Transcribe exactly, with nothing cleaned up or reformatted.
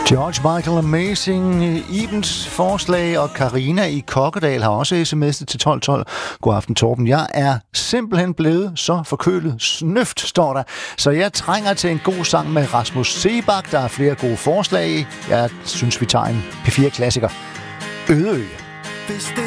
George Michael Amazing, Ibens forslag, og Karina i Kokkedal har også sms'et til tolv tolv. God aften, Torben. Jeg er simpelthen blevet så forkølet. Snøft, står der. Så jeg trænger til en god sang med Rasmus Seebach. Der er flere gode forslag. Jeg synes, vi tager en P fire-klassiker. Ødeø.